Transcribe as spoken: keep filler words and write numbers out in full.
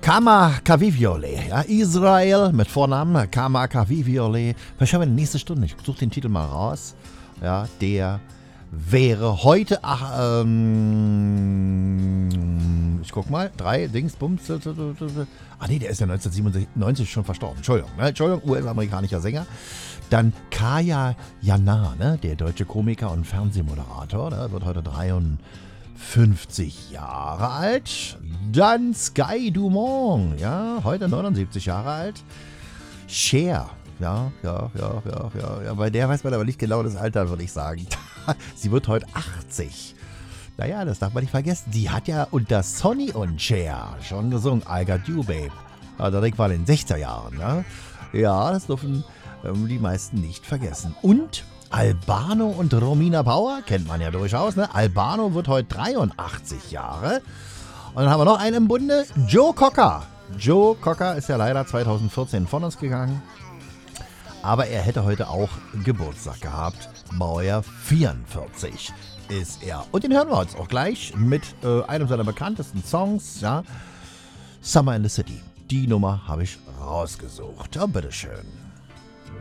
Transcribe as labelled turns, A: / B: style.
A: Kama Kaviviole, ja, Israel mit Vornamen, Kama Kaviviole. Vielleicht haben wir in der nächsten Stunde, ich suche den Titel mal raus, ja, der wäre heute, ach, ähm, ich guck mal, drei, Dings, Bums, ah nee, der ist ja neunzehnhundertsiebenundneunzig schon verstorben, Entschuldigung, ne? Entschuldigung, U S-amerikanischer Sänger. Dann Kaya Jana, ne? Der deutsche Komiker und Fernsehmoderator, der wird heute dreiundfünfzig Jahre alt. Dann Sky Dumont, ja, heute neunundsiebzig Jahre alt. Cher, ja, ja, ja, ja, ja, ja, bei der weiß man aber nicht genau das Alter, würde ich sagen. Sie wird heute achtzig. Naja, das darf man nicht vergessen. Die hat ja unter Sonny und Cher schon gesungen, I Got You, Babe. Also, das war in den sechziger Jahren, ne? Ja, das dürfen ähm, die meisten nicht vergessen. Und Albano und Romina Power, kennt man ja durchaus, ne? Albano wird heute dreiundachtzig Jahre. Und dann haben wir noch einen im Bunde, Joe Cocker. Joe Cocker ist ja leider zweitausendvierzehn von uns gegangen. Aber er hätte heute auch Geburtstag gehabt. Baujahr vierundvierzig ist er. Und den hören wir uns auch gleich mit äh, einem seiner bekanntesten Songs, ja. Summer in the City. Die Nummer habe ich rausgesucht. Ja, bitteschön.